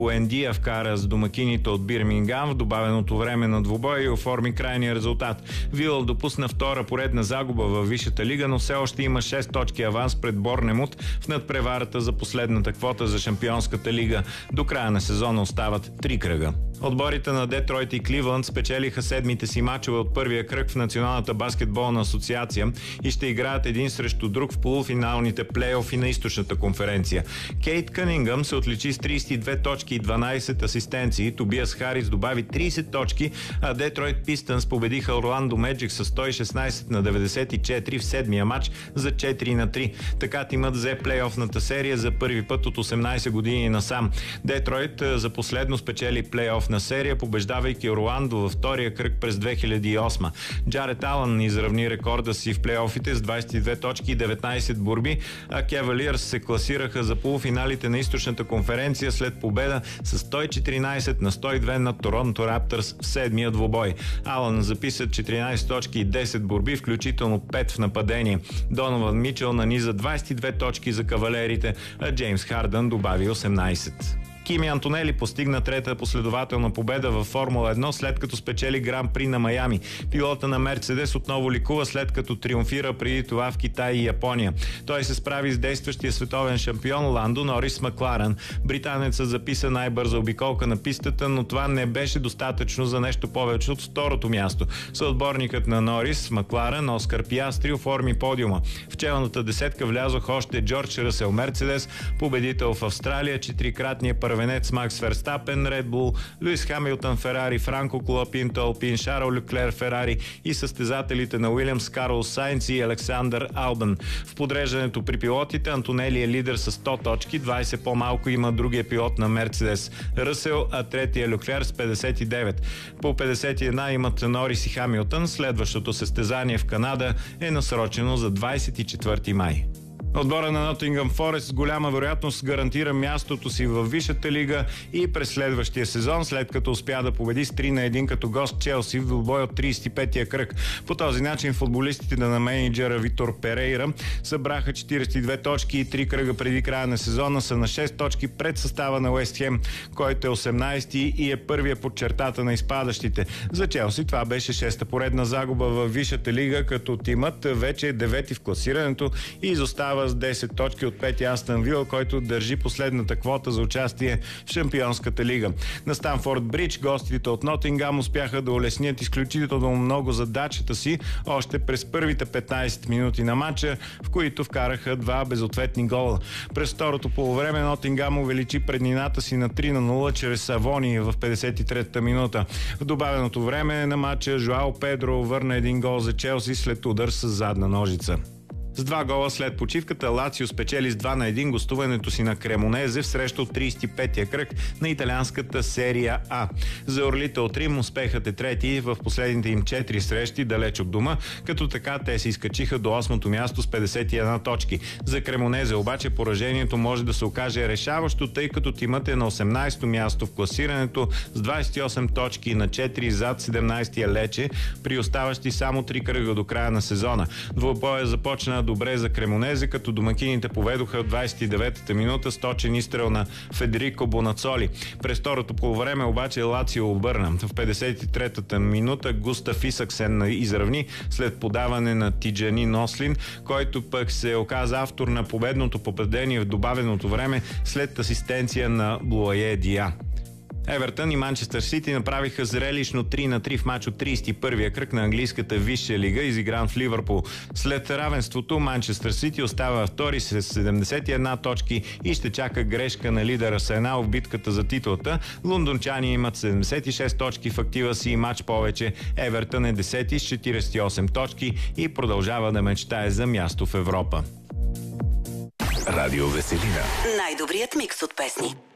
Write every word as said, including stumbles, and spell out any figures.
Уендия вкара с домакините от Бирмингам в добавеното време на двубоя и оформи крайния резултат. Вилъл допусна втора поредна загуба във Висшата лига, но все още има шест точки аванс пред Борнемут в надпреварата за последната квота за Шампионската лига. До края на сезона остават три кръга. Отборите на Детройт и Кливланд спечелиха седмите си мачове от първия кръг в Националната баскетболна асоциация и ще играят един срещу друг в полуфиналните плейофи на източната конференция. Кейт Кънингъм се отличи с трийсет и две точки и дванайсет асистенции, Тобиас Харис добави трийсет точки, а Детройт Пистънс победиха Орландо Меджик с сто и шестнайсет на деветдесет и четири в седмия матч за четири на три. Така тимът взе плейофната серия за първи път от осемнайсет години насам. Детройт за последно спечели плейоф на серия, побеждавайки Орландо във втория кръг през две хиляди и осма. Джаред Алън изравни рекорда си в плейофите с двайсет и две точки и деветнайсет борби, а Кевалиърс се класираха за полуфиналите на източната конференция след победа с сто и четиринайсет на сто и две на Торонто Раптърс в седмия двубой. Алън записа четиринайсет точки и десет борби, включително пет в нападение. Донован Мичъл наниза двайсет и две точки за кавалерите, а Джеймс Хардън добави осемнайсет. Кими Антонели постигна трета последователна победа във Формула едно, след като спечели Гран-при на Майами. Пилота на Мерцедес отново ликува, след като триумфира преди това в Китай и Япония. Той се справи с действащия световен шампион Ландо Норис Макларен. Британецът записа най-бърза обиколка на пистата, но това не беше достатъчно за нещо повече от второто място. Съотборникът на Норис, Макларен, Оскар Пиастри, оформи подиума. В челната десетка влязох още Джордж Ръсел Мерцедес, победител в Австралия, четирикратния първенец Макс Верстапен, Ред Бул, Луис Хамилтън Ферари, Франко Колапинто Алпин, Шарл Леклер Ферари и състезателите на Уилямс Карл Сайнц и Александър Албън. В подреждането при пилотите Антонели е лидер с сто точки, двайсет по-малко има другия пилот на Мерцедес Ръсел, а третия Леклер с петдесет и девет. По петдесет и една имат Норис и Хамилтън. Следващото състезание в Канада е насрочено за двайсет и четвърти май. Отбора на Нотингъм Форест с голяма вероятност гарантира мястото си във Висшата лига и през следващия сезон, след като успя да победи с три на едно като гост Челси в двубой от трийсет и петия кръг. По този начин футболистите на менеджера Витор Перейра събраха четирийсет и две точки и три кръга преди края на сезона са на шест точки пред състава на Уест Хем, който е осемнайсети и е първия под чертата на изпадащите. За Челси това беше шеста поредна загуба във Висшата лига, като тимът вече е девети в класирането и изостава с десет точки от пети Астън Вила, който държи последната квота за участие в Шампионската лига. На Станфорд Бридж гостите от Нотингам успяха да улеснят изключително много задачата си още през първите петнайсет минути на матча, в които вкараха два безответни гола. През второто полувреме Нотингам увеличи преднината си на три на нула чрез Савони в петдесет и третата минута. В добавеното време на матча Жоао Педро върна един гол за Челси след удар с задна ножица. С два гола след почивката Лацио спечели с два на едно гостуването си на Кремонезе в среща от трийсет и петия кръг на италианската серия А. За орлите от Рим успехът е трети в последните им четири срещи далеч от дома, като така те се изкачиха до осмото място с петдесет и една точки. За Кремонезе обаче поражението може да се окаже решаващо, тъй като тимът е на осемнайсето място в класирането с двайсет и осем точки на четири зад седемнайсетия Лече, при оставащи само три кръга до края на сезона. Двубоя започна добре за Кремонезе, като домакините поведоха в двайсет и деветата минута с точен изстрел на Федерико Бонацоли. През второто полувреме обаче Лацио обърна. В петдесет и третата минута Густав Исаксен изравни след подаване на Тиджани Нослин, който пък се оказа автор на победното попадение в добавеното време след асистенция на Блуае Дия. Евертън и Манчестър Сити направиха зрелищно три на три в мач от трийсет и първия кръг на английската висша лига, изигран в Ливърпул. След равенството Манчестър Сити остава втори с седемдесет и една точки и ще чака грешка на лидера Арсенал в битката за титлата. Лондончани имат седемдесет и шест точки в актива си и мач повече. Евертън е десети с четирийсет и осем точки и продължава да мечтае за място в Европа. Радио Веселина. Най-добрият микс от песни.